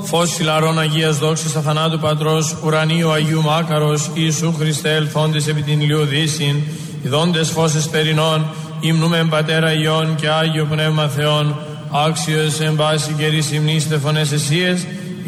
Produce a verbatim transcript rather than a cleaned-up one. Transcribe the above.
Φως φυλαρών Αγίας δόξης αθανάτου Πατρός, ουρανίου Αγίου Μάκαρος, Ιησού Χριστέ ελθόντες επί την ηλιοδύσιν, ιδόντες φως εσπερινών, υμνούμεν Πατέρα Υιόν και Άγιο Πνεύμα Θεόν, άξιος εν πάση καιρής υμνήστε φωνές εσίες,